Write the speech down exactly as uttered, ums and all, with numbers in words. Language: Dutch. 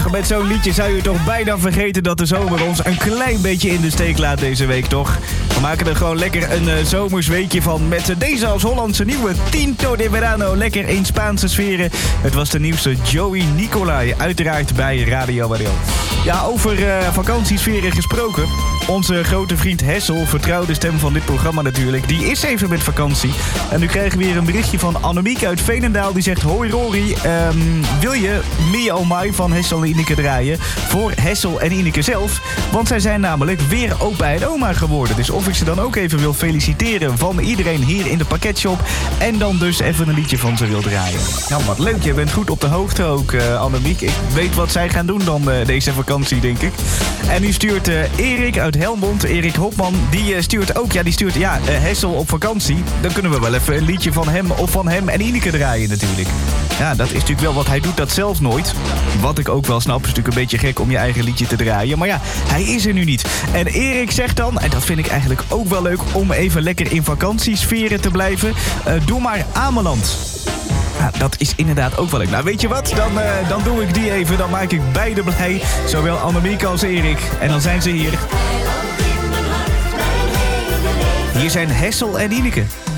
ach, met zo'n liedje zou je toch bijna vergeten dat de zomer ons een klein beetje in de steek laat deze week, toch? We maken er gewoon lekker een uh, zomers weekje van met uh, deze als Hollandse nieuwe Tinto de Verano. Lekker in Spaanse sferen. Het was de nieuwste Joey Nicolai, uiteraard bij Radio Mario. Ja, over uh, vakantiesferen gesproken. Onze grote vriend Hessel, vertrouwde stem van dit programma natuurlijk, die is even met vakantie. En nu krijgen we weer een berichtje van Annemiek uit Veenendaal. Die zegt, hoi Rory, um, wil je Me Oh My van Hessel en Ineke draaien voor Hessel en Ineke zelf? Want zij zijn namelijk weer opa en oma geworden. Dus of ik ze dan ook even wil feliciteren van iedereen hier in de pakketshop. En dan dus even een liedje van ze wil draaien. Nou, wat leuk. Je bent goed op de hoogte ook, uh, Annemiek. Ik weet wat zij gaan doen dan uh, deze vakantie, denk ik. En nu stuurt uh, Erik uit Helmond, Erik Hopman, die uh, stuurt ook, ja, die stuurt, ja, uh, Hessel op vakantie. Dan kunnen we wel even een liedje van hem of van hem en Ineke draaien natuurlijk. Ja, dat is natuurlijk wel wat, hij doet dat zelf nooit. Wat ik ook wel snap, is natuurlijk een beetje gek om je eigen liedje te draaien. Maar ja, hij is er nu niet. En Erik zegt dan, en dat vind ik eigenlijk ook wel leuk, om even lekker in vakantiesferen te blijven. Uh, doe maar Ameland. Ja, dat is inderdaad ook wel leuk. Nou, weet je wat? Dan, uh, dan doe ik die even. Dan maak ik beide blij. Zowel Annemiek als Erik. En dan zijn ze hier. Hier zijn Hessel en Ineke.